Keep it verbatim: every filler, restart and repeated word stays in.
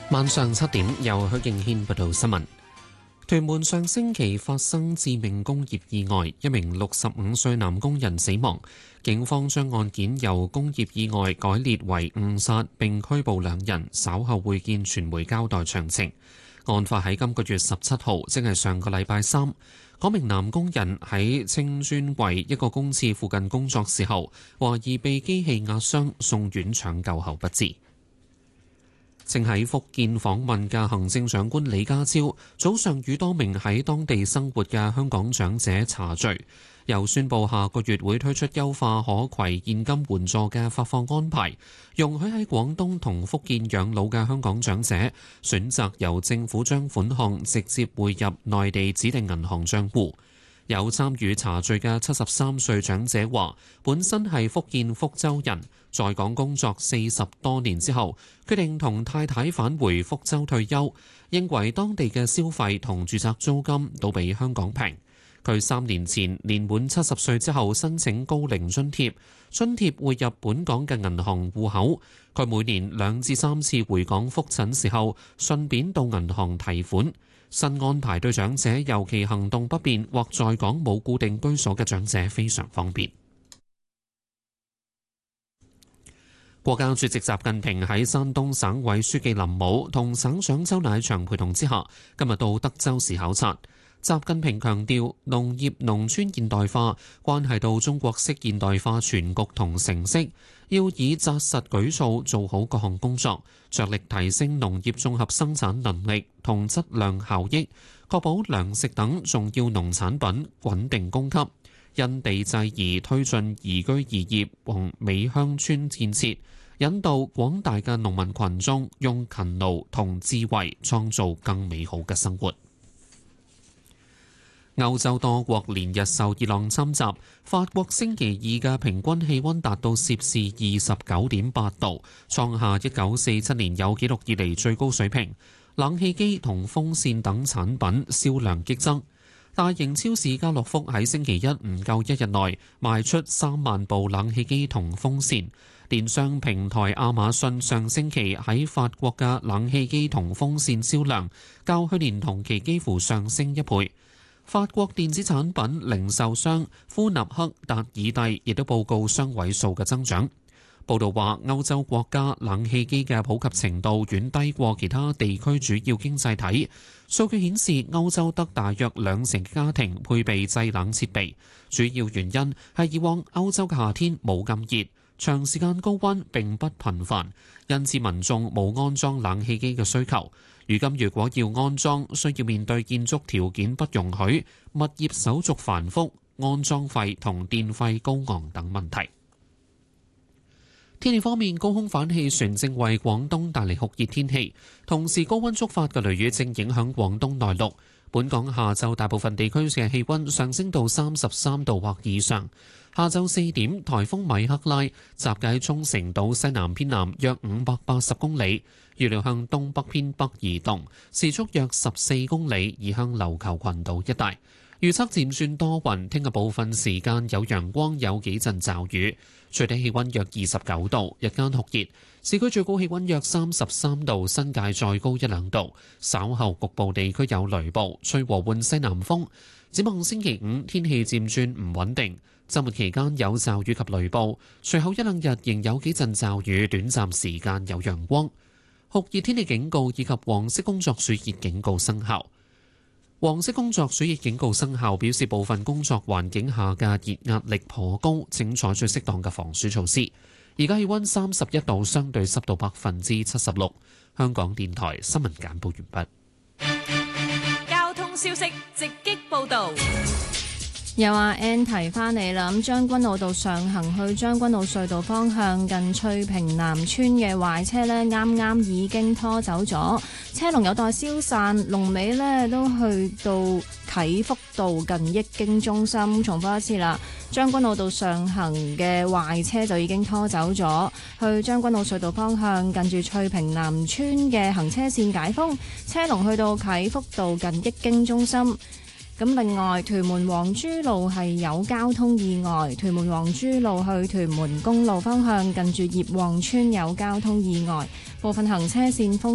晚上七點，由許敬軒報道新聞。屯門上星期發生致命工業意外，一名六十五歲男工人死亡。警方將案件由工業意外改列為誤殺，並拘捕兩人，稍後會見傳媒交代詳情。案發喺今個月十七號，即係上個禮拜三。嗰名男工人喺青磚圍一個公廁附近工作時候，懷疑被機器壓傷，送院搶救後不治。正喺福建訪問嘅行政長官李家超，早上與多名喺當地生活嘅香港長者茶聚，又宣布下個月會推出優化可攜現金援助嘅發放安排，容許喺廣東同福建養老嘅香港長者選擇由政府將款項直接匯入內地指定銀行帳戶。有參與茶聚嘅七十三歲長者話，本身係福建福州人，在港工作四十多年之後，決定同太太返回福州退休，認為當地嘅消費同住宅租金都比香港平。佢三年前年滿七十歲之後申請高齡津貼，津貼匯入本港嘅銀行戶口。佢每年兩至三次回港覆診時候，順便到銀行提款。新安排對長者，尤其行動不便或在港冇固定居所嘅長者非常方便。國家主席習近平喺山東省委書記林武同省長周乃祥陪同之下，今日到德州市考察。習近平強調，農業農村現代化關係到中國式現代化全局同成色，要以紮實舉措做好各項工作，着力提升農業綜合生產能力同質量效益，確保糧食等重要農產品穩定供給，因地制宜推進宜居宜業同美鄉村建設，引導廣大嘅農民群眾用勤勞同智慧創造更美好嘅生活。歐洲多國連日受熱浪侵襲，法國星期二嘅平均氣溫達到攝氏二十九點八度，創下一九四七年有紀錄以嚟最高水平。冷氣機同風扇等產品銷量激增。大型超市家樂福喺星期一唔夠一日內賣出三萬部冷氣機同風扇。電商平台亞馬遜上星期喺法國嘅冷氣機同風扇銷量較去年同期幾乎上升一倍。法國電子產品零售商夫納克達爾蒂亦都報告雙位數嘅增長。報道話，歐洲國家冷氣機嘅普及程度遠低過其他地區主要經濟體。數據顯示，歐洲得大約兩成家庭配備製冷設備，主要原因係以往歐洲嘅夏天冇咁熱，長時間高溫並不頻繁，因此民眾冇安裝冷氣機嘅需求。如今如果要安裝，需要面對建築條件不容許、物業手續繁複、安裝費同電費高昂等問題。天氣方面，高空反氣旋正為廣東帶嚟酷熱天氣，同時高溫觸發嘅雷雨正影響廣東內陸。本港下晝大部分地區嘅氣溫上升到三十三度或以上。下晝四點，颱風米克拉集結喺沖繩島西南偏南約五百八十公里，預料向東北偏北移動，時速約十四公里，移向琉球群島一帶。預測漸轉多雲，聽日部分時間有陽光，有幾陣驟雨，最低氣溫約二十九度，日間酷熱，市區最高氣溫約三十三度，新界再高一兩度。稍後局部地區有雷暴，吹和緩西南風。展望星期五天氣漸轉唔穩定，週末期間有驟雨及雷暴，隨後一兩日仍有幾陣驟雨，短暫時間有陽光。酷熱天氣警告以及黃色工作暑熱警告生效。黃色工作暑熱警告生效，表示部分工作環境下嘅熱壓力頗高，請採取適當嘅防暑措施。而家氣溫三十一度，相對濕度百分之七十六。香港電台新聞簡報完畢。 交通消息直擊報道。 又話 N 提翻你啦，咁將軍澳道上行去將軍澳隧道方向近翠屏南村嘅壞車呢，啱啱已經拖走咗，車龍有待消散，龍尾呢都去到啟福道近益京中心。重複一次啦，將軍澳道上行嘅壞車就已經拖走咗，去將軍澳隧道方向近住翠屏南村嘅行車線解封，車龍去到啟福道近益京中心。咁另外，屯門黃珠路係有交通意外，屯門黃珠路去屯門公路方向近住葉旺村有交通意外，部分行車線封